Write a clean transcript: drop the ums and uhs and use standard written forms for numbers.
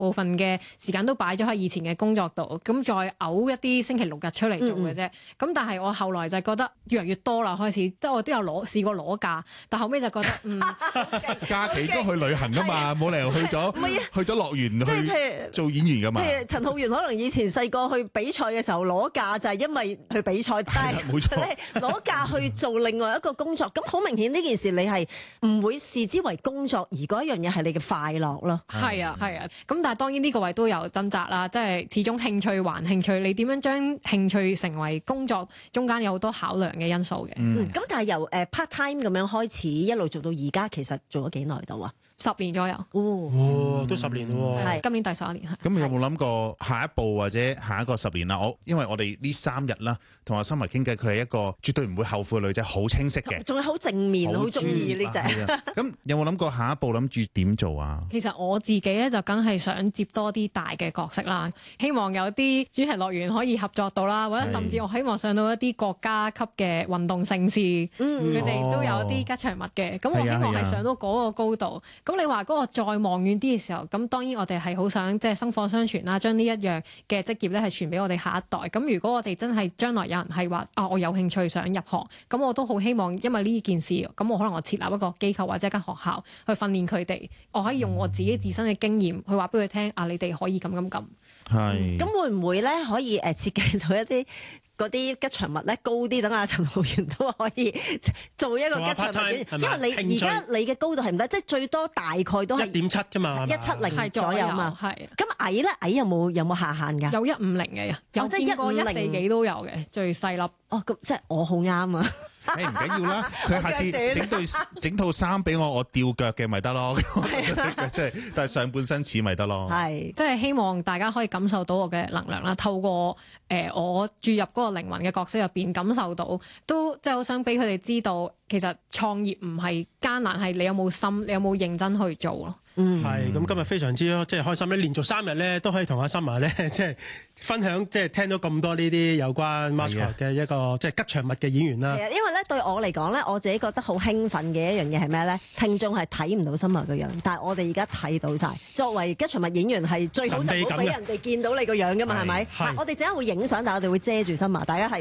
部分嘅時間都擺咗喺以前嘅工作度，咁再嘔一啲星期六日出嚟做嘅啫。咁但係我後來就覺得越嚟越多啦，開始即係我都有試過攞假，但後尾就覺得假期都去旅行噶嘛，冇理由去咗樂園去做演員噶嘛。 譬如陳浩源可能以前細個去比賽嘅時候攞假就係因為去比賽，但係冇錯， 攞假去做另外一個工作，咁好明顯呢件事你係唔會視之為工作，而嗰一樣嘢係你嘅快樂咯。 係啊，咁但係當然呢個位都有掙扎啦，即係始終興趣還興趣，你點樣將興趣成為工作，中間有好多考量嘅因素嘅。 咁但係由part time 咁樣開始一路做到而家，其實做咗幾耐到啊 ？10年左右。 都10年咯喎。 今年第11年係。 咁有冇諗過下一步或者下一個10年啦？因為我哋呢3日啦，同阿Summer傾偈，佢係一個絕對唔會後悔嘅女仔，好清晰嘅， 仲係好正面，好中意呢隻。 咁有冇諗過下一步諗住點做啊？ 其實我自己咧就梗係想接多啲大嘅角色啦，希望有啲主題樂園可以合作到啦，或者甚至我希望上到一啲國家級嘅運動盛事，佢哋都有啲吉祥物嘅。咁我希望係上到嗰個高度。咁你話嗰個再望遠啲嘅時候，咁當然我哋係好想即係薪火相傳啦，將呢一樣嘅職業咧係傳俾我哋下一代。咁如果我哋真係將來有人係話我有興趣想入行，咁我都好希望因為呢件事，咁我可能我設立一個機構或者一間學校去訓練佢哋，我可以用我自己自身嘅經驗去話俾佢聽你哋可以咁。 係。 咁會唔會咧可以設計到一啲嗰啲吉祥物咧高啲，等阿陳浩源都可以做一個吉祥物，因為你而家你嘅高度係唔得，即係最多大概都係 1.7啫嘛 ，170左右嘛。 係。 咁矮咧，矮有冇下限㗎？ 有150嘅，有見過140幾都有嘅，最細粒。 咁即係我好啱啊！ 唔緊要啦，佢下次整套衫俾我吊腳嘅咪得咯，即係但係上半身似咪得咯。 係， 即係希望大家可以感受到我嘅能量啦，透過我注入嗰個靈魂嘅角色入邊感受到，都即係好想俾佢哋知道，其實創業唔係艱難，係你有冇心，你有冇認真去做咯。 係咁，今日非常之即係開心咧，連續3日咧都可以同阿 Summer 咧即係分享，即係聽到咁多呢啲有關 mascot 嘅一個即係吉祥物嘅演員啦。 係啊，因為咧對我嚟講咧，我自己覺得好興奮嘅一樣嘢係咩咧？聽眾係睇唔到 Summer 嘅樣，但係我哋而家睇到晒。作為吉祥物演員係最好就唔好俾人哋見到你個樣噶嘛，係咪？我哋陣間會影相，但係我哋會遮住 Summer，大家係。